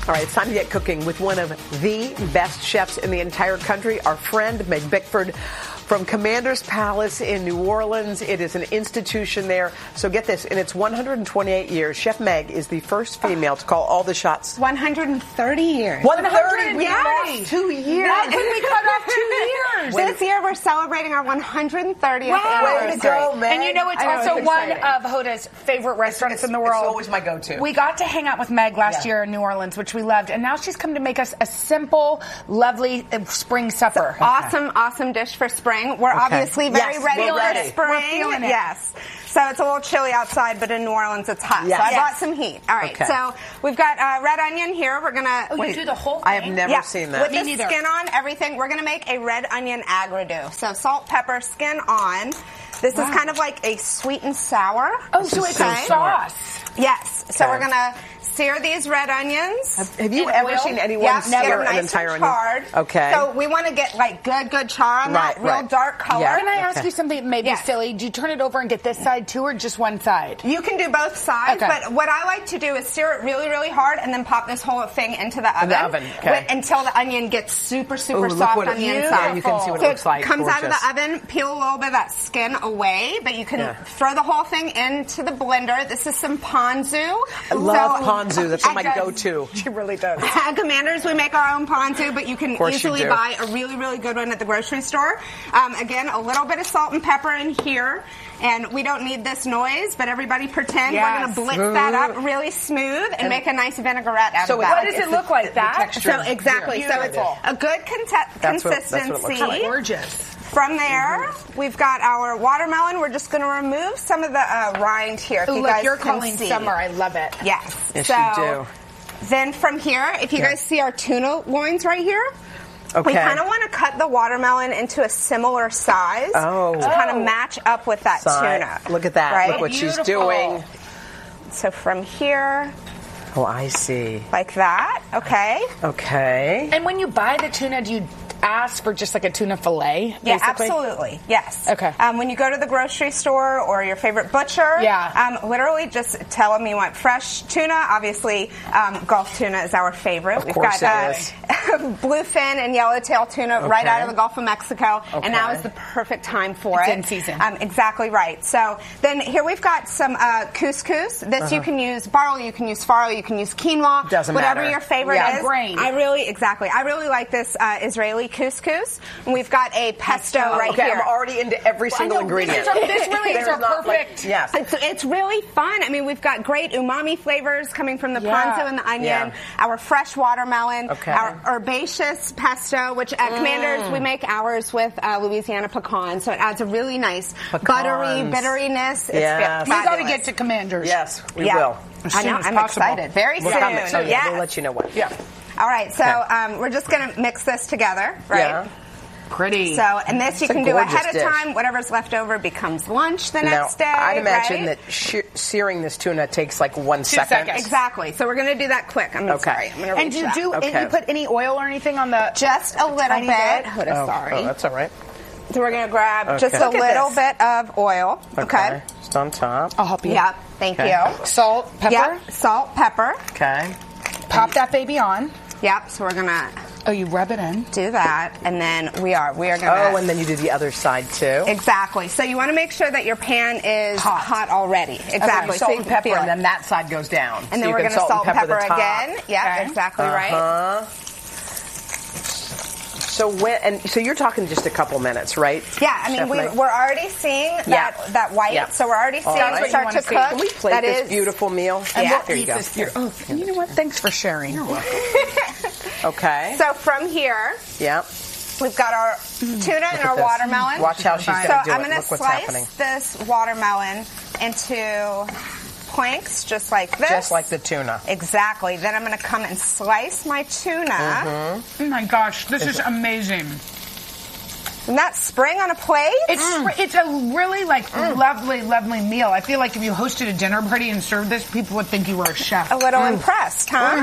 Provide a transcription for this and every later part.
All right, it's time to get cooking with one of the best chefs in the entire country, our friend Meg Bickford from Commander's Palace in New Orleans. It is an institution there. So get this, in its 128 years, Chef Meg is the first female to call all the shots. 130 years. 130? We Yes. lost 2 years. How could we cut off 2 years? This year we're celebrating our 130th anniversary. Way to go, Meg. And you know, it's I know, also it's one exciting. of Hoda's favorite restaurants in the world. It's always my go-to. We got to hang out with Meg last year in New Orleans, which we loved, and now she's come to make us a simple, lovely spring supper. Awesome dish for spring. We're obviously very Yes, ready we're for ready. spring. We're feeling it. Yes. So it's a little chilly outside, but in New Orleans it's hot. Yes. So I Yes. brought some heat. All right. Okay. So we've got red onion here. We're gonna You do the whole thing? I have never seen that. With Me the neither. skin on, everything. We're gonna make a red onion agrido. So salt, pepper, skin on. This is kind of like a sweet and sour. Oh, so it's a sauce. Yes. So Okay. we're gonna sear these red onions. Have you In ever oil? seen anyone Yep, sear get them an nice entire and onion? charred. Okay. So we want to get like good char on that, real right. dark color. Yeah. Can I ask Okay. you something maybe Yes. silly? Do you turn it over and get this side too, or just one side? You can do both sides, Okay. but what I like to do is sear it really, really hard and then pop this whole thing into the oven. the oven, okay. Until the onion gets super Ooh, look soft what on it- the yeah, inside. you can see what it So looks like. comes out of Gorgeous. the oven, peel a little bit of that skin away, but you can throw the whole thing into the blender. This is some ponzu. I love ponzu. That's my at- go-to. She really does. At Commanders, we make our own ponzu, but you can course you easily do. buy a really, really good one at the grocery store. Again, a little bit of salt and pepper in here. And we don't need this noise, but everybody pretend we're Yes. going to blitz that up really smooth and make a nice vinaigrette out of that. what does it look like? That? texture. So exactly. So it's Beautiful. a good That's what it looks consistency. like. Gorgeous. From there, we've got our watermelon. We're just going to remove some of the rind here. If Ooh, you like guys you're can calling see. summer. I love it. Yes. Yes, so you do. Then from here, if you guys see our tuna loins right here, Okay. we kind of want to cut the watermelon into a similar size to kind of match up with that tuna. Look at that. Right? Look what she's Beautiful. doing. So from here, Oh, I see. like that, okay? Okay. And when you buy the tuna, do you ask for just like a tuna fillet? Yeah, basically? absolutely. Yes. Okay. When you go to the grocery store or your favorite butcher, literally just tell them you want fresh tuna. Obviously, Gulf tuna is our favorite. Of course it is. Bluefin and yellowtail tuna right out of the Gulf of Mexico, and now is the perfect time for It's it. in season. Exactly right. So then here we've got some couscous. This you can use barley, you can use farro, you can use quinoa, Doesn't whatever matter. your favorite Yeah, is. grain. I really like this Israeli couscous. And we've got a pesto right Okay, here. I'm already into every single ingredient. This really is our perfect. Yes. It's really fun. I mean, we've got great umami flavors coming from the Yeah. ponzu and the onion, Yeah. our fresh watermelon, Okay. our herbaceous pesto, which at Commanders we make ours with Louisiana pecan, so it adds a really nice buttery Pecans. bitteriness. It's Yes. We got to fabulous. get to Commanders. Yes, we Yeah. will. As I soon know. as I'm possible. excited. Very We're soon. coming. So Yes. we'll let you know when. Yeah. All right. So we're just going to mix this together, right? Yeah. Pretty. So, and this you It's a can do gorgeous ahead of dish. time. Whatever's left over becomes lunch the Now, next day. I'd imagine right? that searing this tuna takes like 1 second. seconds. Exactly. So we're going to do that quick. I'm Okay. sorry. I'm going to And do you Okay. you put any oil or anything on the? just a little tiny bit. bit? Hoda, sorry. Oh, that's all right. So we're going to grab Okay. just a Look at little this. bit of oil. Okay. Just on top. I'll help you. Yep. Thank Okay. you. Salt, pepper. Yep. Salt, pepper. Okay. Pop that baby on. Yep. So we're going to Oh, you rub it in. do that, and then we are going to. Oh, and then you do the other side too. Exactly. So you want to make sure that your pan is hot already. Exactly. Okay, salt so you and can pepper, feel and it. then that side goes down. And So then you we're can going to salt and pepper the top. again. Yeah, Okay. exactly right. So you're talking just a couple minutes, right? Yeah, I mean, Chef Meg? we're already seeing that white, Yeah. so we're already seeing right. it start What to you cook. wanna Can we plate That this is- beautiful meal? And we'll Here you go. You know what? Thanks for sharing. Okay. So from here, yeah. we've got our tuna and our this. watermelon. Watch how she's So gonna do I'm it. going to Look what's happening. slice this watermelon into planks just like this. Just like the tuna. Exactly. Then I'm going to come and slice my tuna. Oh my gosh, this is amazing. And that spring on a plate? It's a really lovely, lovely meal. I feel like if you hosted a dinner party and served this, people would think you were a chef. A little impressed, huh?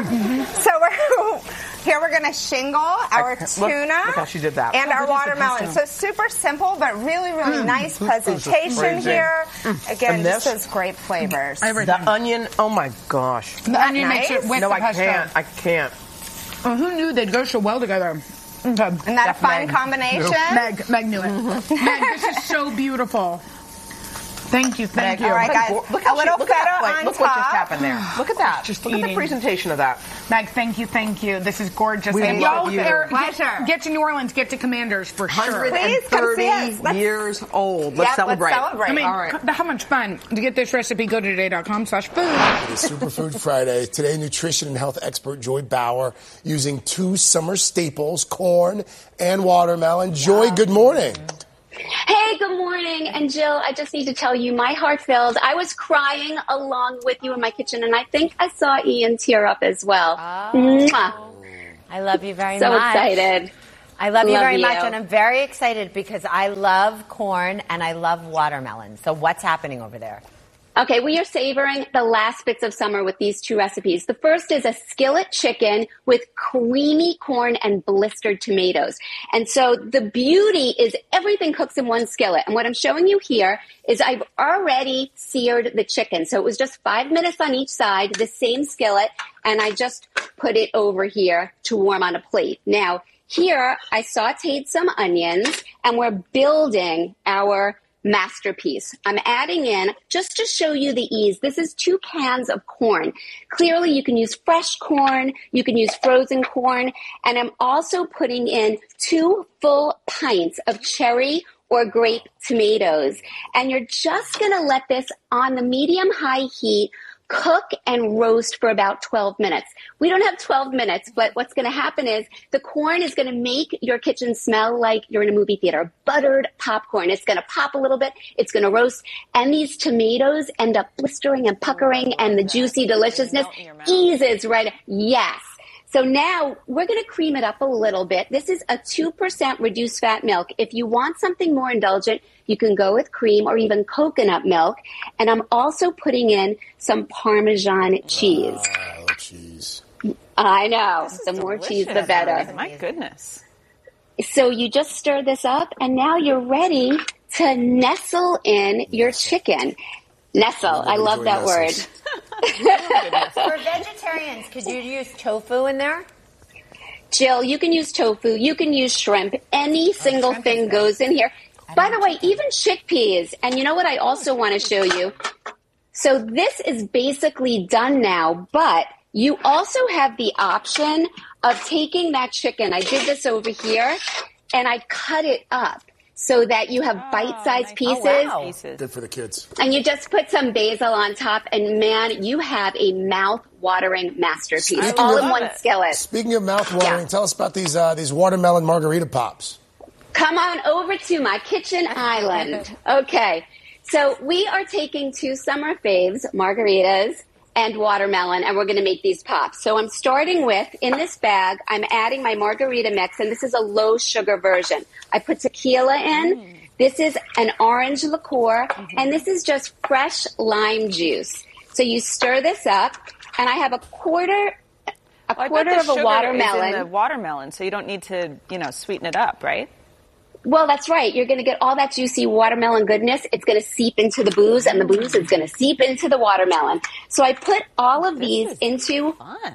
So here we're going to shingle our tuna. Look how she did that. And our watermelon. So super simple, but really, really nice presentation here. Again, this is great flavors. The onion, oh my gosh. The onion makes it with the pesto. I can't. Well, who knew they'd go so well together? Isn't that a fun combination? Meg knew it. Meg, this is so beautiful. Thank you. All right, guys. Look what just happened there. Look at that. Look at the presentation of that. Meg, thank you. This is gorgeous. And y'all get to New Orleans, get to Commanders for sure. 130 years old. Let's celebrate. I mean, all right. How much fun. To get this recipe, go to today.com/food. It is Superfood Friday. Today, nutrition and health expert Joy Bauer using 2 summer staples, corn and watermelon. Joy, good morning. Hey, good morning. And Jill, I just need to tell you, my heart filled. I was crying along with you in my kitchen, and I think I saw Ian tear up as well. Mwah. I love you very much. So excited. I love you very much, and I'm very excited because I love corn and I love watermelon. So what's happening over there? Okay, we are savoring the last bits of summer with these 2 recipes. The first is a skillet chicken with creamy corn and blistered tomatoes. And so the beauty is everything cooks in one skillet. And what I'm showing you here is I've already seared the chicken. So it was just 5 minutes on each side, the same skillet, and I just put it over here to warm on a plate. Now, here I sauteed some onions, and we're building our masterpiece. I'm adding in, just to show you the ease, this is 2 cans of corn. Clearly you can use fresh corn, you can use frozen corn, and I'm also putting in 2 full pints of cherry or grape tomatoes. And you're just gonna let this on the medium-high heat cook and roast for about 12 minutes. We don't have 12 minutes, but what's going to happen is the corn is going to make your kitchen smell like you're in a movie theater. Buttered popcorn. It's going to pop a little bit. It's going to roast. And these tomatoes end up blistering and puckering, and the juicy deliciousness eases right. Yes. So now we're going to cream it up a little bit. This is a 2% reduced fat milk. If you want something more indulgent, you can go with cream or even coconut milk. And I'm also putting in some Parmesan cheese. Oh, cheese. I know. The more cheese, the better. My goodness. So you just stir this up, and now you're ready to nestle in your chicken. Nestle. I love that word. For vegetarians, could you use tofu in there? Jill, you can use tofu. You can use shrimp. Any single thing goes in here. By the way, even chickpeas. And you know what I also want to show you? So this is basically done now, but you also have the option of taking that chicken. I did this over here, and I cut it up so that you have bite-sized pieces. Oh, wow. Good for the kids. And you just put some basil on top, and man, you have a mouth-watering masterpiece, all in one skillet. Speaking of mouth-watering, tell us about these watermelon margarita pops. Come on over to my kitchen island. Okay, so we are taking 2 summer faves, margaritas and watermelon, and we're going to make these pops. So I'm starting with, in this bag, I'm adding my margarita mix, and this is a low-sugar version. I put tequila in. This is an orange liqueur, and this is just fresh lime juice. So you stir this up, and I have a quarter of a watermelon. Is in the watermelon, so you don't need to, sweeten it up, right? Well, that's right. You're going to get all that juicy watermelon goodness. It's going to seep into the booze, and the booze is going to seep into the watermelon. So I put all of these into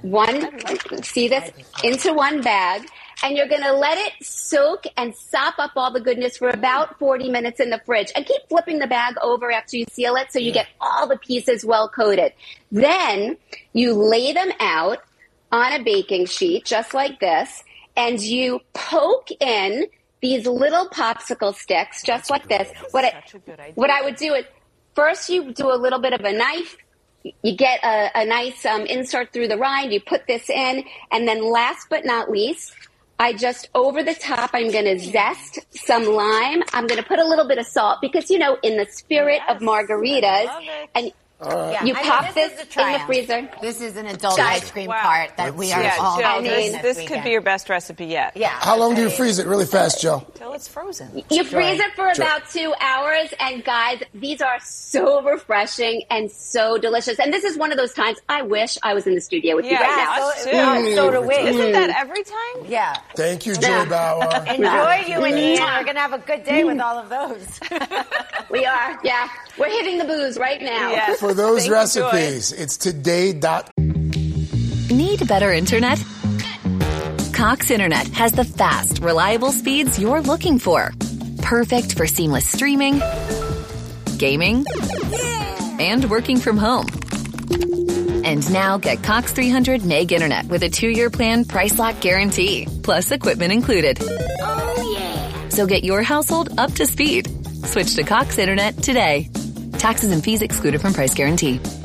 into one bag, and you're going to let it soak and sop up all the goodness for about 40 minutes in the fridge. And keep flipping the bag over after you seal it so you get all the pieces well coated. Then you lay them out on a baking sheet, just like this, and you poke in these little popsicle sticks, just like this. What I would do is, first you do a little bit of a knife. You get a nice insert through the rind. You put this in. And then last but not least, I just, over the top, I'm going to zest some lime. I'm going to put a little bit of salt because, in the spirit of margaritas. Yeah. You pop this in the freezer. This is an adult ice cream part that we are all Jill, doing this could be your best recipe yet. Yeah. How long do you freeze it? Really fast, Jill. Till it's frozen. You freeze it for about 2 hours, and guys, these are so refreshing and so delicious. And this is one of those times I wish I was in the studio with you right now. So do we. Isn't that every time? Yeah. Thank you, Joy Bauer. Enjoy you and Ian. We're going to have a good day with all of those. We are, yeah. We're hitting the booze right now. Yes. For those recipes, it's today. Need better internet? Cox Internet has the fast, reliable speeds you're looking for. Perfect for seamless streaming, gaming, and working from home. And now get Cox 300 meg internet with a 2-year plan price lock guarantee, plus equipment included. Oh, yeah. So get your household up to speed. Switch to Cox Internet today. Taxes and fees excluded from price guarantee.